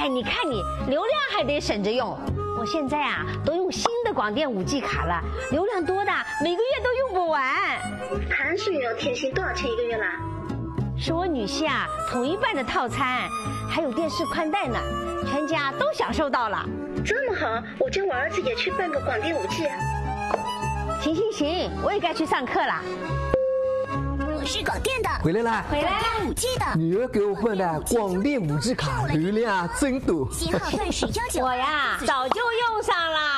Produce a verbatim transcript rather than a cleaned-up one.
哎，你看你流量还得省着用。我现在啊都用新的广电五 G 卡了，流量多的每个月都用不完。 谭水有天星多少钱一个月啦？ 是我女婿啊统一办的套餐，还有电视宽带呢，全家都享受到了。 这么好，我叫我儿子也去办个广电五 G。 行行行，我也该去上课了。 我是广电的， 回来啦！ 回来啦！ 五 G 的， 女儿给我办的广电五 G 卡，流量啊真多。 信号断时幺九。 我呀早就用上了。